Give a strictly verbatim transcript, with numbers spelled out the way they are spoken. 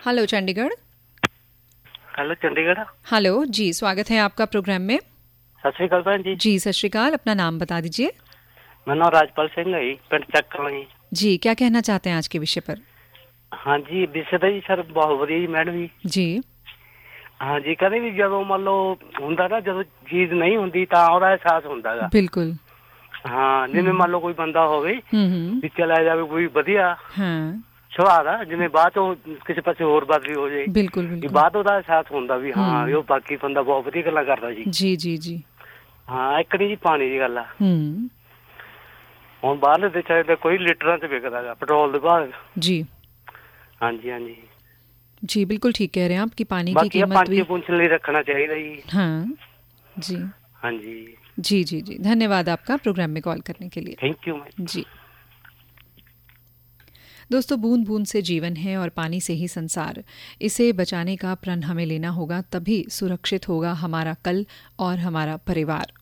Hello Chandigarh. Hello Chandigarh. Hello जी, स्वागत है आपका प्रोग्राम में। सत श्री अकाल भैन जी। जी सत श्री अकाल। अपना नाम बता दीजिए। मेरा नाम राजपाल सिंह है पिंड ਚੱਕ ਕਲਾਂ जी, क्या कहना चाहते हैं आज के विषय पर? हाँ जी, विषय ਤਾਂ ਜੀ ਸਰ ਬਹੁਤ ਵਧੀਆ ਜੀ ਮੈਡਮ ਜੀ। जी हाँ जी, ਕਦੇ ਵੀ ਜਦੋਂ ਮੰਨ ਲਓ ਹੁੰਦਾ ਨਾ, ਜਦੋਂ ਚੀਜ਼ ਨਹੀਂ ਹੁੰਦੀ ਤਾਂ ਉਹਦਾ ਅਹਿਸਾਸ ਹੁੰਦਾਗਾ। बिल्कुल। ਹਾਂ, ਜਿਵੇਂ ਮੰਨ ਲਓ ਕੋਈ ਬੰਦਾ ਹੋਵੇ हम्म ਵੀ ਚਲਾ ਜਾਵੇ ਕੋਈ ਵਧੀਆ हाँ ਸੁਭਾਅ ਦਾ, ਜਿਵੇਂ ਬਾਅਦ ਤੋਂ ਕਿਸੇ ਪਾਸੇ ਹੋਰ ਬਦਲੀ ਹੋ ਜਾਏ बिल्कुल ਵੀ बिल्कुल। ਬਾਅਦ ਉਹਦਾ ਅਹਿਸਾਸ ਹੁੰਦਾ ਵੀ ਹਾਂ हम्म, ਇਹ ਬਾਕੀ ਬੰਦਾ ਬਹੁਤ ਵਧੀਆ ਗੱਲਾਂ ਕਰਦਾ ਜੀ। जी जी जी। ਹਾਂ, ਇੱਕ ਨਹੀਂ ਜੀ ਪਾਣੀ ਦੀ ਗੱਲ ਆ। हम्म ਹੁਣ ਬਾਹਰਲੇ ਦੇਸ਼ਾਂ 'ਚ ਤਾਂ ਕੋਈ ਲੀਟਰਾਂ 'ਚ ਵਿਕਦਾਗਾ ਪੈਟਰੋਲ ਦੇ ਭਾਅ। जी ਹਾਂਜੀ ਹਾਂਜੀ। जी, बिल्कुल ठीक कह रहे हैं आप कि पानी की ਬਾਕੀ ਆ कीमत ਪੰਜ भी। ਪੁੰਛ ਲਈ ਰੱਖਣਾ ਚਾਹੀਦਾ ਜੀ। हाँ जी ਹਾਂਜੀ, जी जी जी, धन्यवाद आपका प्रोग्राम में कॉल करने के लिए। Thank you ma'am. जी दोस्तों, बूंद बूंद से जीवन है और पानी से ही संसार। इसे बचाने का प्रण हमें लेना होगा, तभी सुरक्षित होगा हमारा कल और हमारा परिवार।